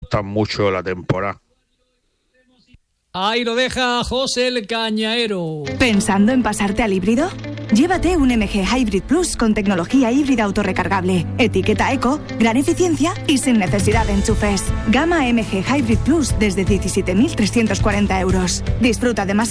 gustan mucho la temporada. Ahí lo deja José el Cañaero. ¿Pensando en pasarte al híbrido? Llévate un MG Hybrid Plus con tecnología híbrida autorrecargable, etiqueta eco, gran eficiencia y sin necesidad de enchufes. Gama MG Hybrid Plus desde 17.340 euros. Disfruta de más